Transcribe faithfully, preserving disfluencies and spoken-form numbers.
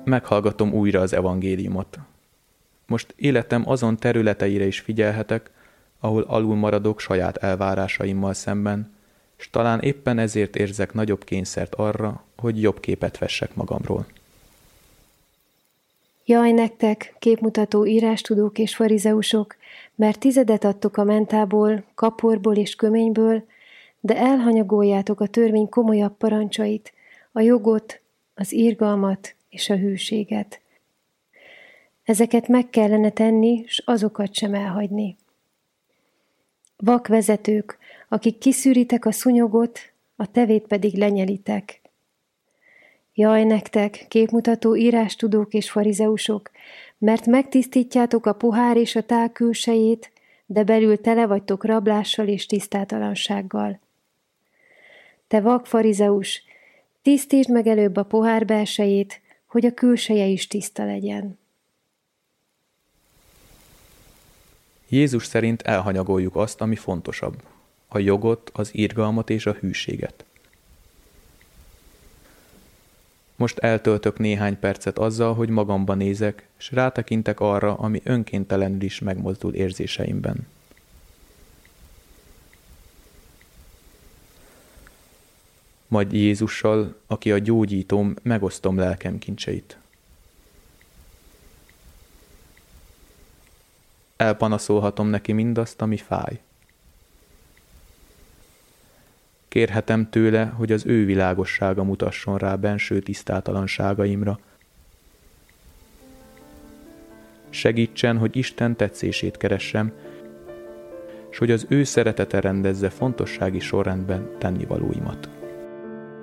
Meghallgatom újra az evangéliumot. Most életem azon területeire is figyelhetek, ahol alul maradok saját elvárásaimmal szemben, s talán éppen ezért érzek nagyobb kényszert arra, hogy jobb képet vessek magamról. Jaj nektek, képmutató írástudók és farizeusok, mert tizedet adtok a mentából, kaporból és köményből, de elhanyagoljátok a törvény komolyabb parancsait, a jogot, az irgalmat és a hűséget. Ezeket meg kellene tenni, s azokat sem elhagyni. Vak vezetők, akik kiszűritek a szúnyogot, a tevét pedig lenyelitek. Jaj nektek, képmutató írástudók és farizeusok, mert megtisztítjátok a pohár és a tál külsejét, de belül tele vagytok rablással és tisztátalansággal. Te vak farizeus, tisztítsd meg előbb a pohár belsejét, hogy a külseje is tiszta legyen. Jézus szerint elhanyagoljuk azt, ami fontosabb, a jogot, az irgalmat és a hűséget. Most eltöltök néhány percet azzal, hogy magamba nézek, s rátekintek arra, ami önkéntelenül is megmozdul érzéseimben. Majd Jézussal, aki a gyógyítóm, megosztom lelkem kincseit. Elpanaszolhatom neki mindazt, ami fáj. Kérhetem tőle, hogy az ő világossága mutasson rá benső tisztátalanságaimra. Segítsen, hogy Isten tetszését keressem, s hogy az ő szeretete rendezze fontossági sorrendben tennivalóimat.